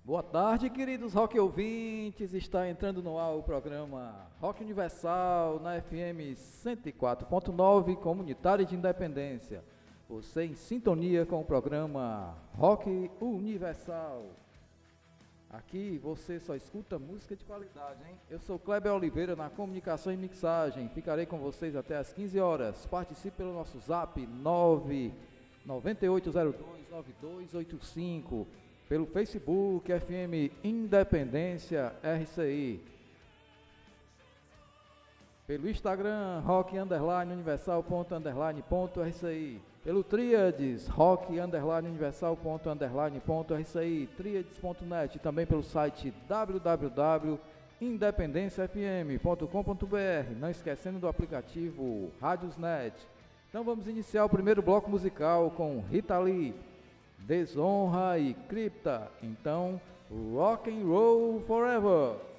Boa tarde, queridos rock ouvintes. Está entrando no ar o programa Rock Universal na FM 104.9 Comunitária de Independência. Você em sintonia com o programa Rock Universal. Aqui você só escuta música de qualidade, hein? Eu sou Kleber Oliveira na comunicação e mixagem. Ficarei com vocês até às 15 horas. Participe pelo nosso zap 998029285. Pelo Facebook FM Independência RCI, pelo Instagram rock_universal._.rci, pelo Tríades rock_universal._.rci, tríades.net, também pelo site www.independenciafm.com.br, não esquecendo do aplicativo Radiosnet. Então vamos iniciar o primeiro bloco musical com Rita Lee, Desonra e Cripta. Então, rock and roll forever.